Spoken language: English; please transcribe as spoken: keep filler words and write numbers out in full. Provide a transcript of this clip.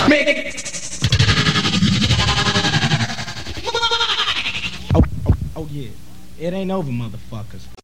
Oh, oh, oh yeah. It ain't over, motherfuckers.